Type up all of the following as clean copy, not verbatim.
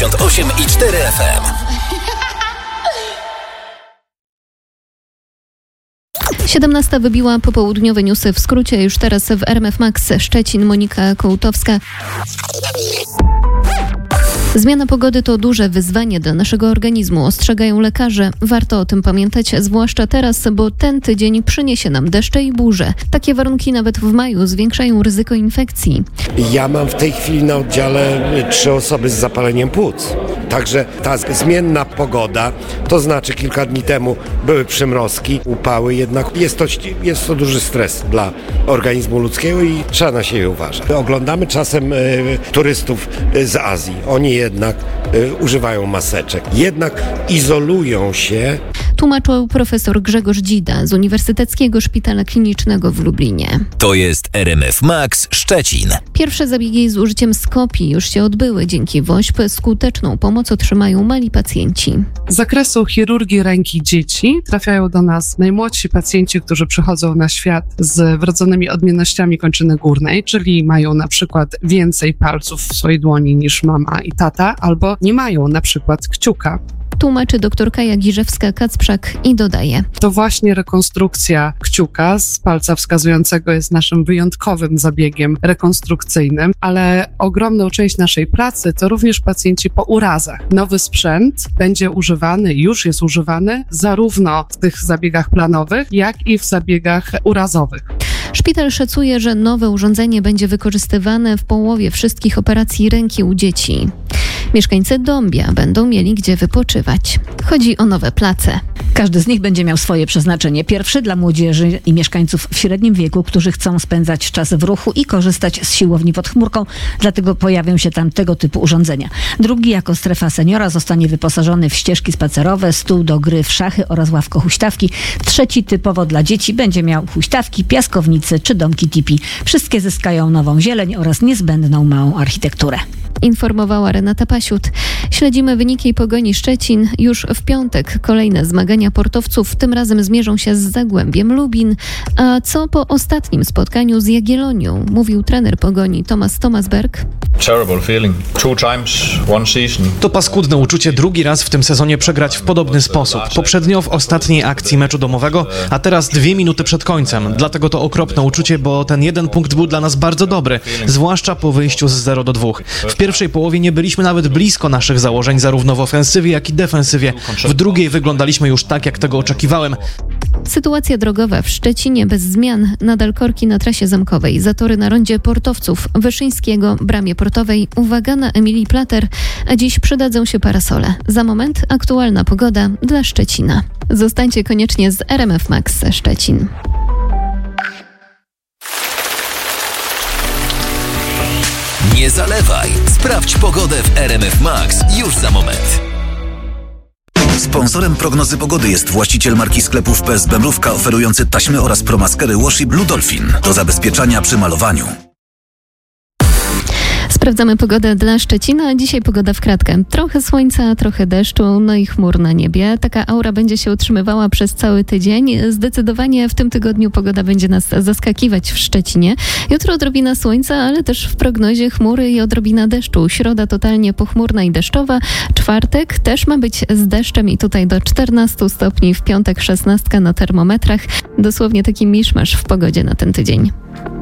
8,4 FM. 17 wybiła popołudniowe newsy w skrócie. Już teraz w RMF Max Szczecin, Monika Kołtowska. Zmiana pogody to duże wyzwanie dla naszego organizmu, ostrzegają lekarze. Warto o tym pamiętać, zwłaszcza teraz, bo ten tydzień przyniesie nam deszcze i burze. Takie warunki nawet w maju zwiększają ryzyko infekcji. Ja mam w tej chwili na oddziale 3 osoby z zapaleniem płuc. Także ta zmienna pogoda, to znaczy kilka dni temu były przymrozki, upały, jednak jest to duży stres dla organizmu ludzkiego i trzeba na siebie uważać. Oglądamy czasem turystów z Azji. Oni jednak używają maseczek, jednak izolują się. Tłumaczył profesor Grzegorz Dzida z Uniwersyteckiego Szpitala Klinicznego w Lublinie. To jest RMF Max Szczecin. Pierwsze zabiegi z użyciem skopii już się odbyły. Dzięki WOŚP skuteczną pomoc otrzymają mali pacjenci. Z zakresu chirurgii ręki dzieci trafiają do nas najmłodsi pacjenci, którzy przychodzą na świat z wrodzonymi odmiennościami kończyny górnej, czyli mają na przykład więcej palców w swojej dłoni niż mama i tata, albo nie mają na przykład kciuka. Tłumaczy dr Kaja Girzewska-Kacprzak i dodaje. To właśnie rekonstrukcja kciuka z palca wskazującego jest naszym wyjątkowym zabiegiem rekonstrukcyjnym, ale ogromną część naszej pracy to również pacjenci po urazach. Nowy sprzęt będzie używany, już jest używany zarówno w tych zabiegach planowych, jak i w zabiegach urazowych. Szpital szacuje, że nowe urządzenie będzie wykorzystywane w połowie wszystkich operacji ręki u dzieci. Mieszkańcy Dąbia będą mieli gdzie wypoczywać. Chodzi o nowe place. Każdy z nich będzie miał swoje przeznaczenie. Pierwszy dla młodzieży i mieszkańców w średnim wieku, którzy chcą spędzać czas w ruchu i korzystać z siłowni pod chmurką, dlatego pojawią się tam tego typu urządzenia. Drugi jako strefa seniora zostanie wyposażony w ścieżki spacerowe, stół do gry w szachy oraz ławko huśtawki. Trzeci typowo dla dzieci będzie miał huśtawki, piaskownicy czy domki tipi. Wszystkie zyskają nową zieleń oraz niezbędną małą architekturę. Informowała Renata Pasiut. Śledzimy wyniki Pogoni Szczecin. Już w piątek kolejne zmagania portowców, tym razem zmierzą się z Zagłębiem Lubin. A co po ostatnim spotkaniu z Jagiellonią? Mówił trener Pogoni Tomasz Berg. To paskudne uczucie drugi raz w tym sezonie przegrać w podobny sposób. Poprzednio w ostatniej akcji meczu domowego, a teraz 2 minuty przed końcem. Dlatego to okropne uczucie, bo ten 1 punkt był dla nas bardzo dobry, zwłaszcza po wyjściu z 0-2. W pierwszej połowie nie byliśmy nawet blisko naszych założeń, zarówno w ofensywie, jak i defensywie. W drugiej wyglądaliśmy już tak, jak tego oczekiwałem. Sytuacja drogowa w Szczecinie bez zmian. Nadal korki na trasie zamkowej, zatory na rondzie Portowców, Wyszyńskiego, Bramie Portowej. Uwaga na Emilii Plater, a dziś przydadzą się parasole. Za moment aktualna pogoda dla Szczecina. Zostańcie koniecznie z RMF Max Szczecin. Nie zalewaj. Sprawdź pogodę w RMF Max już za moment. Sponsorem prognozy pogody jest właściciel marki sklepów PSB Mrówka oferujący taśmy oraz promaskery Washi Blue Dolphin do zabezpieczania przy malowaniu. Sprawdzamy pogodę dla Szczecina. Dzisiaj pogoda w kratkę. Trochę słońca, trochę deszczu, no i chmur na niebie. Taka aura będzie się utrzymywała przez cały tydzień. Zdecydowanie w tym tygodniu pogoda będzie nas zaskakiwać w Szczecinie. Jutro odrobina słońca, ale też w prognozie chmury i odrobina deszczu. Środa totalnie pochmurna i deszczowa. Czwartek też ma być z deszczem i tutaj do 14 stopni. W piątek 16 na termometrach. Dosłownie taki miszmasz w pogodzie na ten tydzień.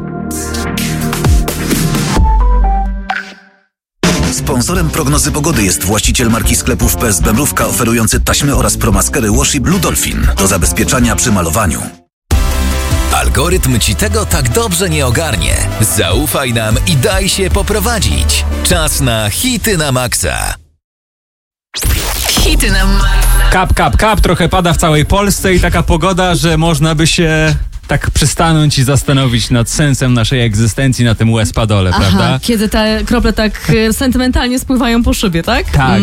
Sponsorem prognozy pogody jest właściciel marki sklepów PSB Mrówka oferujący taśmy oraz promaskery Washi Blue Dolphin do zabezpieczania przy malowaniu. Algorytm ci tego tak dobrze nie ogarnie. Zaufaj nam i daj się poprowadzić. Czas na hity na maksa. Hity na maksa. Kap, trochę pada w całej Polsce i taka pogoda, że można by się tak przystanąć i zastanowić nad sensem naszej egzystencji na tym łez Padole, prawda? Kiedy te krople tak sentymentalnie spływają po szybie, tak? Tak.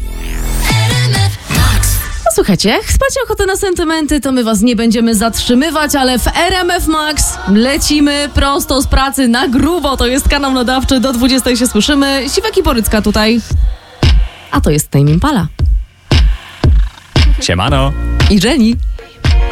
No słuchajcie, jak macie ochotę na sentymenty, to my was nie będziemy zatrzymywać, ale w RMF Max lecimy prosto z pracy na grubo. To jest kanał nadawczy, do 20 się słyszymy. Siwek i Borycka tutaj. A to jest Tame Impala. Siemano. I Jenny.